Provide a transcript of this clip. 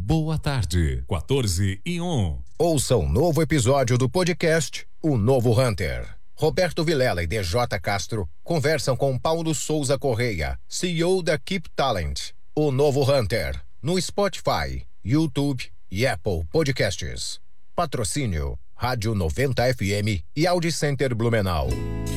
Boa tarde, 14:01. Ouça um novo episódio do podcast O Novo Hunter. Roberto Vilela e DJ Castro conversam com Paulo Souza Correia, CEO da Keep Talent. O Novo Hunter, no Spotify, YouTube e Apple Podcasts. Patrocínio Rádio 90 FM e Audi Center Blumenau.